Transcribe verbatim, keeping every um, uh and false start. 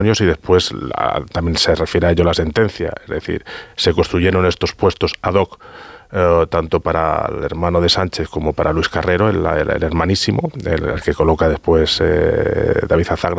y después la, también se refiere a ello la sentencia, es decir, se construyeron estos puestos ad hoc eh, tanto para el hermano de Sánchez como para Luis Carrero, el, el, el hermanísimo, el, el que coloca después eh, David Azagra